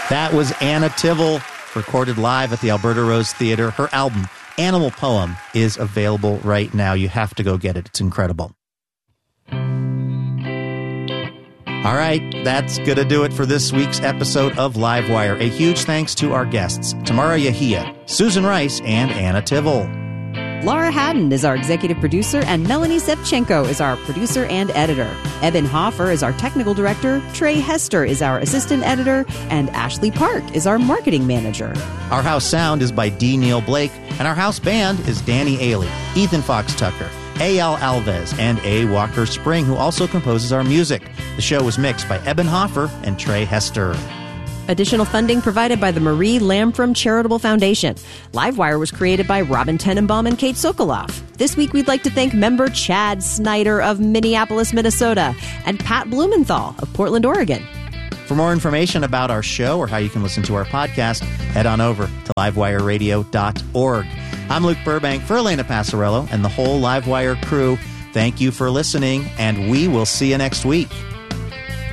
That was Anna Tivel, recorded live at the Alberta Rose Theatre. Her album, Animal Poem, is available right now. You have to go get it. It's incredible. All right, that's going to do it for this week's episode of Livewire. A huge thanks to our guests, Tamara Yahia, Susan Rice, and Anna Tivel. Laura Haddon is our executive producer, and Melanie Sevchenko is our producer and editor. Eben Hoffer is our technical director, Trey Hester is our assistant editor, and Ashley Park is our marketing manager. Our house sound is by D. Neil Blake, and our house band is Danny Ailey, Ethan Fox Tucker, A.L. Alves, and A. Walker Spring, who also composes our music. The show was mixed by Eben Hoffer and Trey Hester. Additional funding provided by the Marie Lamfrom Charitable Foundation. Livewire was created by Robin Tenenbaum and Kate Sokoloff. This week, we'd like to thank member Chad Snyder of Minneapolis, Minnesota, and Pat Blumenthal of Portland, Oregon. For more information about our show or how you can listen to our podcast, head on over to livewireradio.org. I'm Luke Burbank for Elena Passarello and the whole Livewire crew. Thank you for listening, and we will see you next week.